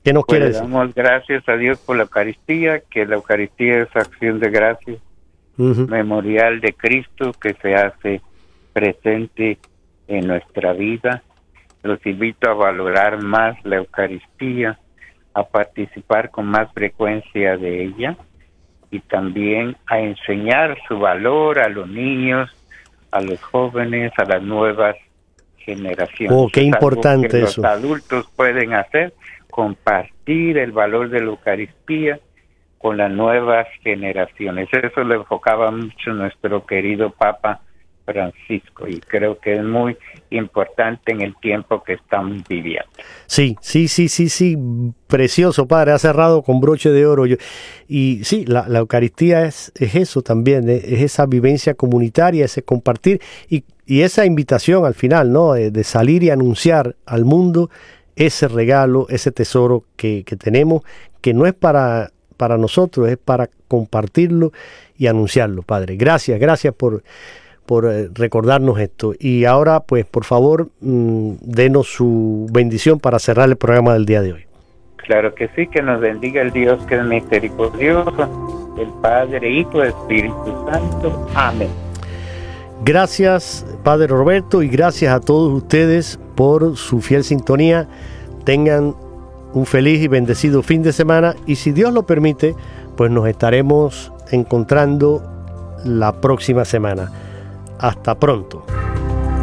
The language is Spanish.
¿Qué nos quiere Le decir? damos gracias a Dios por la Eucaristía, que la Eucaristía es acción de gracias, memorial de Cristo que se hace presente en nuestra vida. Los invito a valorar más la Eucaristía, a participar con más frecuencia de ella y también a enseñar su valor a los niños, a los jóvenes, a las nuevas generaciones. Oh, qué importante que eso. Los adultos pueden hacer, compartir el valor de la Eucaristía con las nuevas generaciones. Eso lo enfocaba mucho nuestro querido Papa Francisco y creo que es muy importante en el tiempo que estamos viviendo. Sí, precioso, padre, ha cerrado con broche de oro. Y sí, la Eucaristía es eso también, es esa vivencia comunitaria, ese compartir y esa invitación al final, ¿no? De salir y anunciar al mundo ese regalo, ese tesoro que tenemos, que no es para nosotros, es para compartirlo y anunciarlo, padre. Gracias por recordarnos esto. Y ahora, pues, por favor, denos su bendición para cerrar el programa del día de hoy. Claro que sí, que nos bendiga el Dios que es misericordioso, el Padre, Hijo, Espíritu Santo. Amén. Gracias, Padre Roberto, y gracias a todos ustedes por su fiel sintonía. Tengan un feliz y bendecido fin de semana y si Dios lo permite, pues nos estaremos encontrando la próxima semana. Hasta pronto.